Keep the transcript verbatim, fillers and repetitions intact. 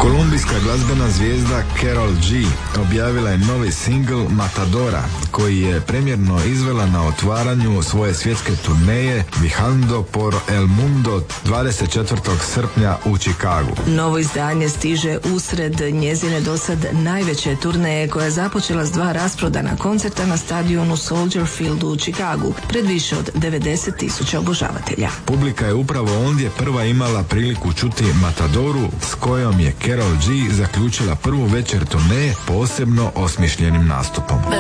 Kolumbijska glazbena zvijezda Karol G objavila je novi singl Matadora, koji je premjerno izvela na otvaranju svoje svjetske turneje Viajando por el Mundo dvadeset četvrtog srpnja u Chicagu. Novo izdanje stiže usred njezine dosad najveće turneje, koja je započela s dva rasprodana koncerta na stadionu Soldier Fieldu u Chicagu pred više od devedeset tisuća obožavatelja. Publika je upravo ondje prva imala priliku čuti Matadoru, s kojom je Karol G zaključila prvu večer turneje posebno osmišljenim nastupom.